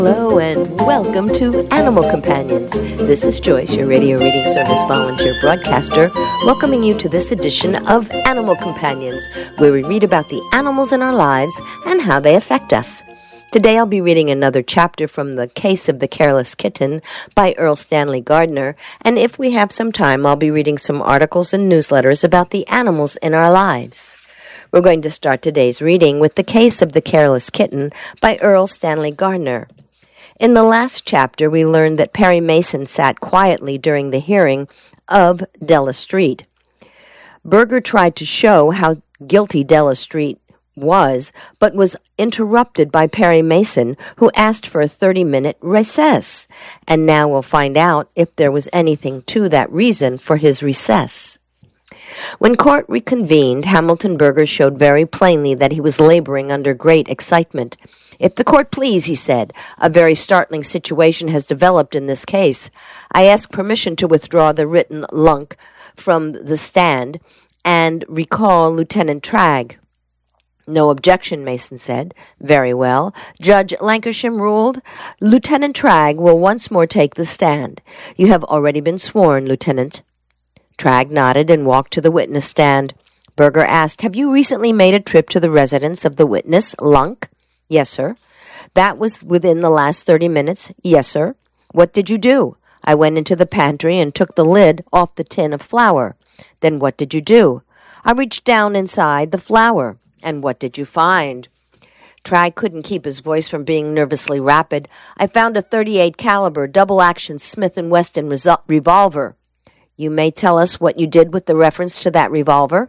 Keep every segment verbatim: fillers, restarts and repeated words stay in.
Hello and welcome to Animal Companions. This is Joyce, your radio reading service volunteer broadcaster, welcoming you to this edition of Animal Companions, where we read about the animals in our lives and how they affect us. Today I'll be reading another chapter from The Case of the Careless Kitten by Earl Stanley Gardner, and if we have some time, I'll be reading some articles and newsletters about the animals in our lives. We're going to start today's reading with The Case of the Careless Kitten by Earl Stanley Gardner. In the last chapter, we learned that Perry Mason sat quietly during the hearing of Della Street. Berger tried to show how guilty Della Street was, but was interrupted by Perry Mason, who asked for a thirty-minute recess. And now we'll find out if there was anything to that reason for his recess. When court reconvened, Hamilton Berger showed very plainly that he was laboring under great excitement. "If the court please," he said, "a very startling situation has developed in this case. I ask permission to withdraw the written lunk from the stand and recall Lieutenant Tragg." "No objection," Mason said. "Very well." Judge Lankershim ruled, "Lieutenant Tragg will once more take the stand. You have already been sworn, Lieutenant." Tragg nodded and walked to the witness stand. Berger asked, "Have you recently made a trip to the residence of the witness, Lunk?" "Yes, sir." "That was within the last thirty minutes?" "Yes, sir." "What did you do?" "I went into the pantry and took the lid off the tin of flour." "Then what did you do?" "I reached down inside the flour." "And what did you find?" Tragg couldn't keep his voice from being nervously rapid. "I found a thirty-eight caliber double-action Smith and Wesson resol- revolver." "You may tell us what you did with the reference to that revolver?"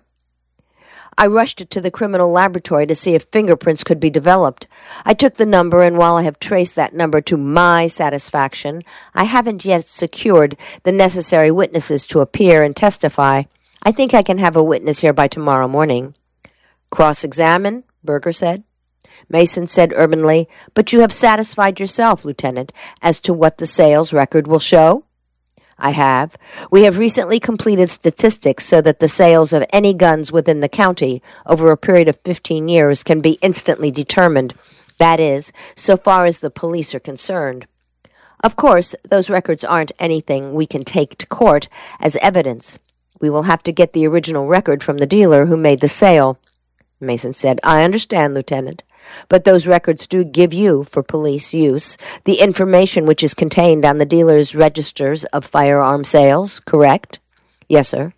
"I rushed it to the criminal laboratory to see if fingerprints could be developed. I took the number, and while I have traced that number to my satisfaction, I haven't yet secured the necessary witnesses to appear and testify. I think I can have a witness here by tomorrow morning." "Cross-examine," Berger said. Mason said urbanely, "But you have satisfied yourself, Lieutenant, as to what the sales record will show?" "I have. We have recently completed statistics so that the sales of any guns within the county over a period of fifteen years can be instantly determined. That is, so far as the police are concerned. Of course, those records aren't anything we can take to court as evidence. We will have to get the original record from the dealer who made the sale." Mason said, "I understand, Lieutenant. But those records do give you, for police use, the information which is contained on the dealer's registers of firearm sales, correct?" "Yes, sir."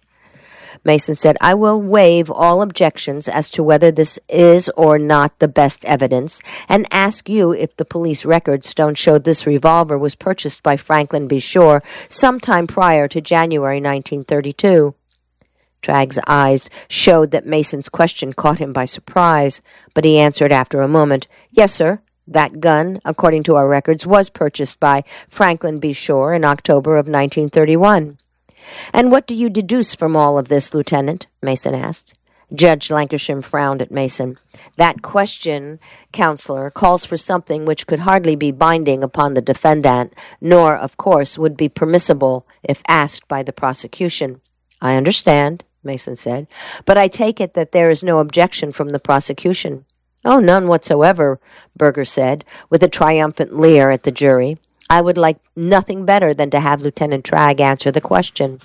Mason said, "I will waive all objections as to whether this is or not the best evidence, and ask you if the police records don't show this revolver was purchased by Franklin B. Shore sometime prior to January nineteen thirty-two. Tragg's eyes showed that Mason's question caught him by surprise, but he answered after a moment, "Yes, sir. That gun, according to our records, was purchased by Franklin B. Shore in October of nineteen thirty-one. "And what do you deduce from all of this, Lieutenant?" Mason asked. Judge Lankershim frowned at Mason. "That question, Counselor, calls for something which could hardly be binding upon the defendant, nor, of course, would be permissible if asked by the prosecution." "I understand," Mason said, "but I take it that there is no objection from the prosecution." "Oh, none whatsoever," Berger said, with a triumphant leer at the jury. "I would like nothing better than to have Lieutenant Tragg answer the question."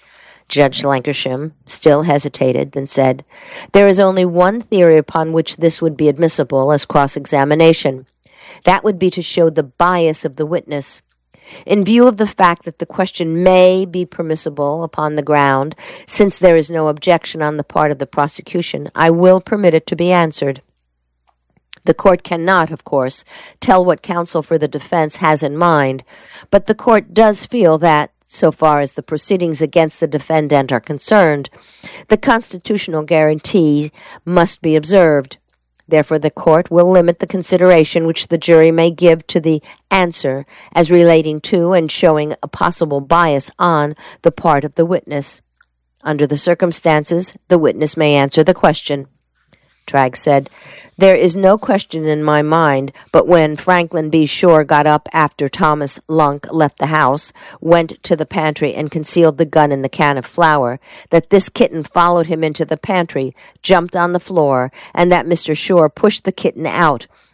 Judge Lankershim still hesitated, then said, "There is only one theory upon which this would be admissible as cross-examination. That would be to show the bias of the witness. In view of the fact that the question may be permissible upon the ground, since there is no objection on the part of the prosecution, I will permit it to be answered. The court cannot, of course, tell what counsel for the defense has in mind, but the court does feel that, so far as the proceedings against the defendant are concerned, the constitutional guarantee must be observed. Therefore, the court will limit the consideration which the jury may give to the answer as relating to and showing a possible bias on the part of the witness. Under the circumstances, the witness may answer the question." Tragg said, "There is no question in my mind, but when Franklin B. Shore got up after Thomas Lunk left the house, went to the pantry and concealed the gun in the can of flour, that this kitten followed him into the pantry, jumped on the floor, and that Mister Shore pushed the kitten out,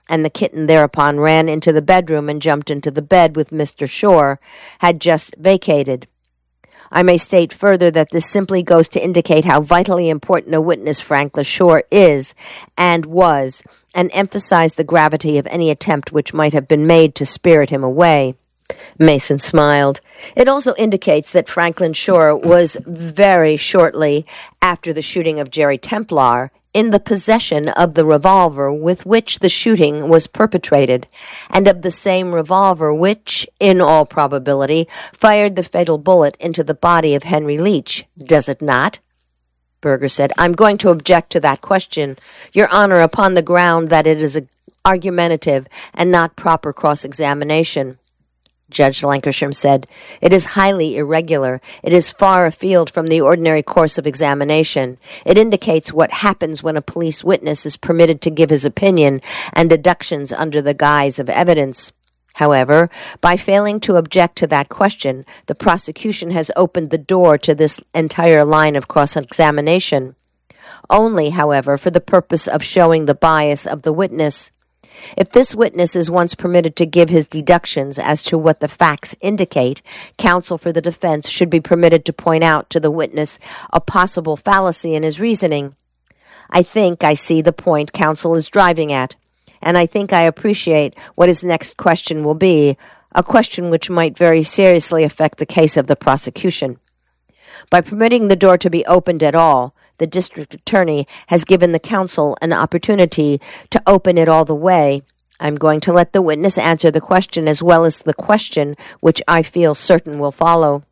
and the kitten thereupon ran into the bedroom and jumped into the bed with Mister Shore, had just vacated. I may state further that this simply goes to indicate how vitally important a witness Franklin Shore is and was, and emphasize the gravity of any attempt which might have been made to spirit him away. Mason smiled. It also indicates that Franklin Shore was very shortly after the shooting of Jerry Templar in the possession of the revolver with which the shooting was perpetrated, and of the same revolver which, in all probability, fired the fatal bullet into the body of Henry Leach. Does it not? Berger said, I'm going to object to that question, Your Honor, upon the ground that it is argumentative and not proper cross-examination. Judge Lancashire said, It is highly irregular. It is far afield from the ordinary course of examination. It indicates what happens when a police witness is permitted to give his opinion and deductions under the guise of evidence. However, by failing to object to that question, the prosecution has opened the door to this entire line of cross-examination. Only, however, for the purpose of showing the bias of the witness. If this witness is once permitted to give his deductions as to what the facts indicate, counsel for the defense should be permitted to point out to the witness a possible fallacy in his reasoning. I think I see the point counsel is driving at, and I think I appreciate what his next question will be, a question which might very seriously affect the case of the prosecution. By permitting the door to be opened at all, the district attorney has given the counsel an opportunity to open it all the way. I'm going to let the witness answer the question as well as the question which I feel certain will follow.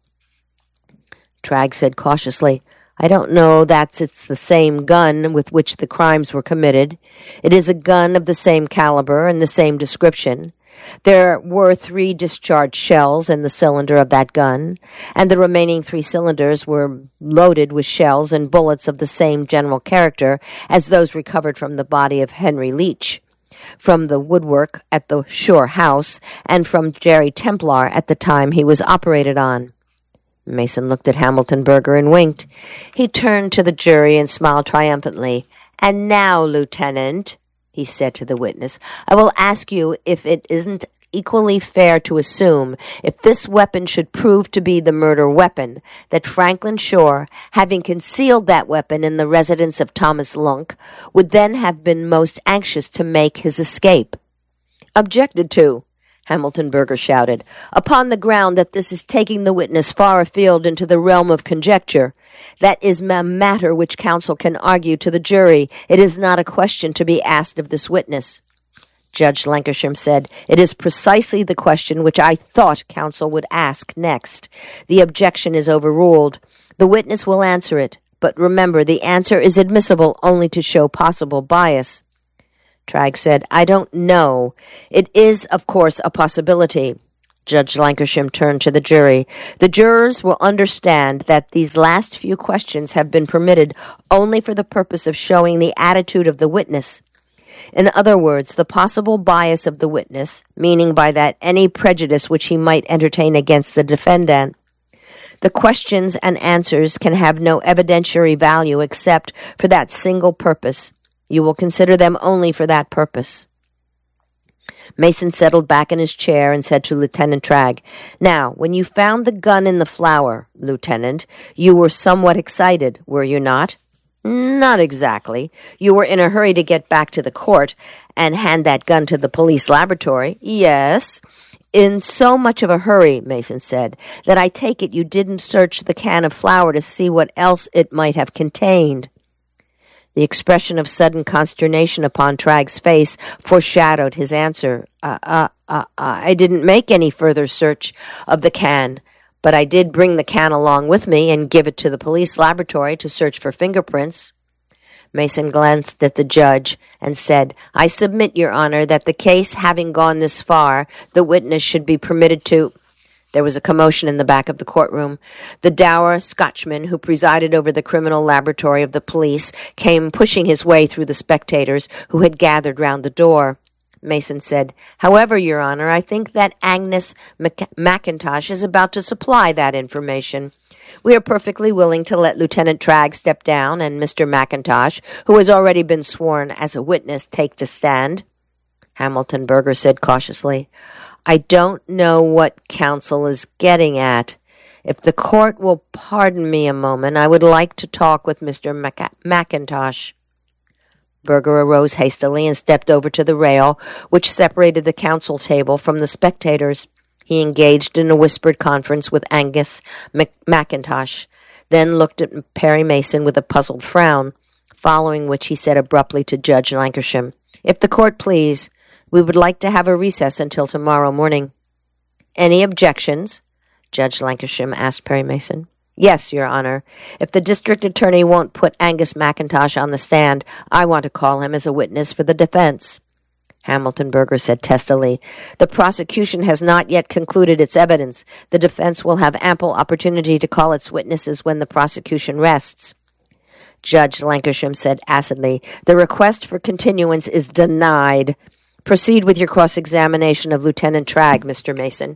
Tragg said cautiously, I don't know that it's the same gun with which the crimes were committed. It is a gun of the same caliber and the same description. There were three discharged shells in the cylinder of that gun, and the remaining three cylinders were loaded with shells and bullets of the same general character as those recovered from the body of Henry Leach, from the woodwork at the Shore house, and from Jerry Templar at the time he was operated on. Mason looked at Hamilton Berger and winked. He turned to the jury and smiled triumphantly. And now, Lieutenant, he said to the witness, I will ask you if it isn't equally fair to assume, if this weapon should prove to be the murder weapon, that Franklin Shore, having concealed that weapon in the residence of Thomas Lunk, would then have been most anxious to make his escape. Objected to, Hamilton Berger shouted, upon the ground that this is taking the witness far afield into the realm of conjecture. That is a matter which counsel can argue to the jury. It is not a question to be asked of this witness. Judge Lancashire said, It is precisely the question which I thought counsel would ask next. The objection is overruled. The witness will answer it, but remember, the answer is admissible only to show possible bias. Tragg said, I don't know. It is, of course, a possibility. Judge Lancashire turned to the jury. The jurors will understand that these last few questions have been permitted only for the purpose of showing the attitude of the witness. In other words, the possible bias of the witness, meaning by that any prejudice which he might entertain against the defendant. The questions and answers can have no evidentiary value except for that single purpose. You will consider them only for that purpose. Mason settled back in his chair and said to Lieutenant Tragg, Now, when you found the gun in the flour, Lieutenant, you were somewhat excited, were you not? Not exactly. You were in a hurry to get back to the court and hand that gun to the police laboratory. Yes. In so much of a hurry, Mason said, that I take it you didn't search the can of flour to see what else it might have contained. The expression of sudden consternation upon Tragg's face foreshadowed his answer. Uh, uh, uh, I didn't make any further search of the can, but I did bring the can along with me and give it to the police laboratory to search for fingerprints. Mason glanced at the judge and said, I submit, Your Honor, that the case having gone this far, the witness should be permitted to... There was a commotion in the back of the courtroom. The dour Scotchman who presided over the criminal laboratory of the police came pushing his way through the spectators who had gathered round the door. Mason said, However, Your Honor, I think that Agnes Mac- McIntosh is about to supply that information. We are perfectly willing to let Lieutenant Tragg step down and Mister McIntosh, who has already been sworn as a witness, take to stand. Hamilton Berger said cautiously. I don't know what counsel is getting at. If the court will pardon me a moment, I would like to talk with Mister Mac- McIntosh. Berger arose hastily and stepped over to the rail which separated the council table from the spectators. He engaged in a whispered conference with Angus Mac- McIntosh, then looked at Perry Mason with a puzzled frown, following which he said abruptly to Judge Lancashire, If the court please, we would like to have a recess until tomorrow morning. Any objections? Judge Lancashire asked Perry Mason. Yes, Your Honor. If the district attorney won't put Angus McIntosh on the stand, I want to call him as a witness for the defense. Hamilton Berger said testily, The prosecution has not yet concluded its evidence. The defense will have ample opportunity to call its witnesses when the prosecution rests. Judge Lancashire said acidly, The request for continuance is denied. Proceed with your cross-examination of Lieutenant Tragg, Mister Mason.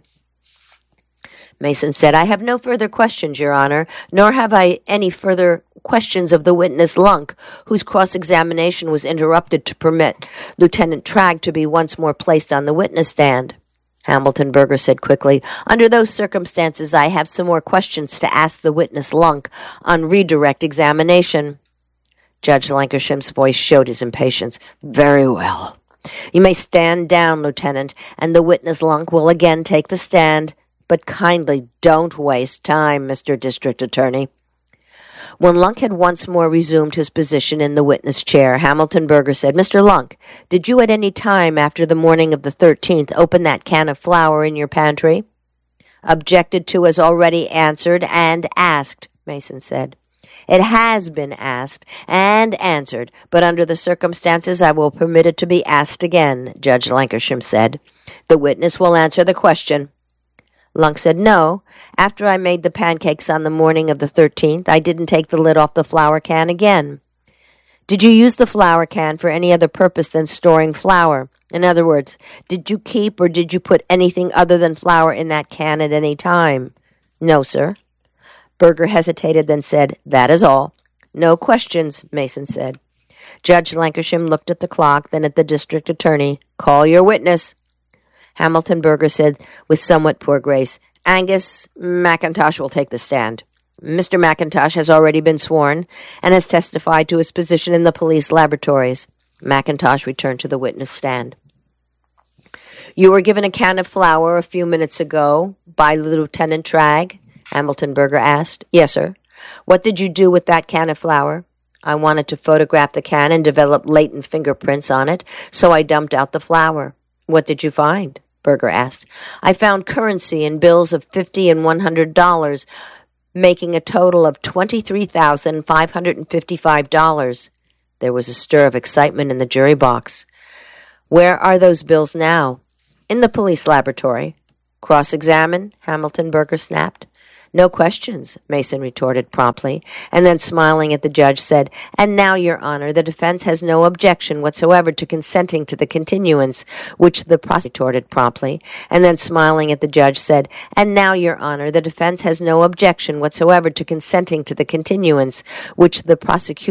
Mason said, I have no further questions, Your Honor, nor have I any further questions of the witness Lunk, whose cross-examination was interrupted to permit Lieutenant Tragg to be once more placed on the witness stand. Hamilton Berger said quickly, Under those circumstances, I have some more questions to ask the witness Lunk on redirect examination. Judge Lancashire's voice showed his impatience. Very well. You may stand down, Lieutenant, and the witness Lunk will again take the stand. But kindly don't waste time, Mister District Attorney. When Lunk had once more resumed his position in the witness chair, Hamilton Berger said, Mister Lunk, did you at any time after the morning of the thirteenth open that can of flour in your pantry? Objected to as already answered and asked, Mason said. It has been asked and answered, but under the circumstances I will permit it to be asked again, Judge Lancashire said. The witness will answer the question. Lunk said, No, after I made the pancakes on the morning of the thirteenth, I didn't take the lid off the flour can again. Did you use the flour can for any other purpose than storing flour? In other words, did you keep or did you put anything other than flour in that can at any time? No, sir. Berger hesitated, then said, That is all. No questions, Mason said. Judge Lancashire looked at the clock, then at the district attorney. Call your witness. Hamilton Berger said with somewhat poor grace, Angus McIntosh will take the stand. Mister McIntosh has already been sworn and has testified to his position in the police laboratories. McIntosh returned to the witness stand. You were given a can of flour a few minutes ago by Lieutenant Tragg? Hamilton Berger asked. Yes, sir. What did you do with that can of flour? I wanted to photograph the can and develop latent fingerprints on it, so I dumped out the flour. What did you find? Berger asked. I found currency in bills of fifty and one hundred dollars, making a total of twenty-three thousand five hundred and fifty-five dollars. There was a stir of excitement in the jury box. Where are those bills now? In the police laboratory. Cross-examine? Hamilton Berger snapped. No questions, Mason retorted promptly, and then smiling at the judge said, And now, Your Honor, the defense has no objection whatsoever to consenting to the continuance, which the prosecutor retorted promptly, and then smiling at the judge said, And now, Your Honor, the defense has no objection whatsoever to consenting to the continuance, which the prosecutor